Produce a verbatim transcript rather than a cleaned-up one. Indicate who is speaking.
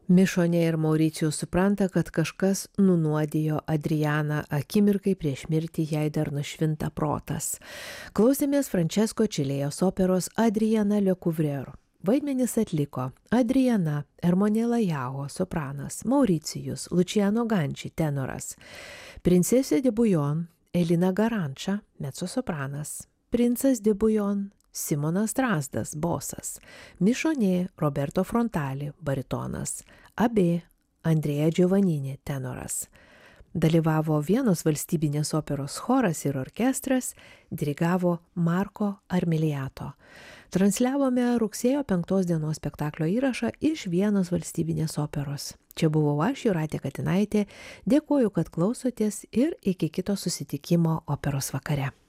Speaker 1: Mišonė ir Mauricijus supranta, kad kažkas nunuodijo Adrianą, akimirkai prieš mirtį jai dar nušvinta protas. Klausėmės Francesco Čilėjos operos Adriana Le Couvreur. Vaidmenis atliko Adriana Ermonela Jaho, sopranas, Mauricijus, Luciano Ganči, tenoras, princesė de Bujon, Elina Garanča, mezzosopranas, princas de Bujon, Simonas Strazdas, bosas, Mišonė, Roberto Frontali, baritonas, Abė, Andrėja Giovannini, tenoras. Dalyvavo Vienos valstybinės operos choras ir orkestras, dirigavo Marko Armiliato. Transliavome rugsėjo penktos dienos spektaklio įrašą iš Vienos valstybinės operos. Čia buvau aš, Jūratė Katinaitė, dėkoju, kad klausotės ir iki kito susitikimo operos vakare.